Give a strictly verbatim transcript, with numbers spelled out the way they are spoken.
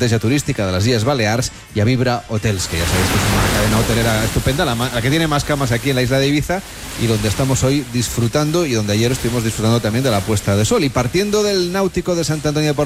estrategia turística de las Illes Balears, y a Vibra Hotels, que ya sabéis que es una cadena hotelera estupenda, la, la que tiene más camas aquí en la isla de Ibiza y donde estamos hoy disfrutando y donde ayer estuvimos disfrutando también de la puesta de sol. Y partiendo del náutico de Sant Antoni de Portmany,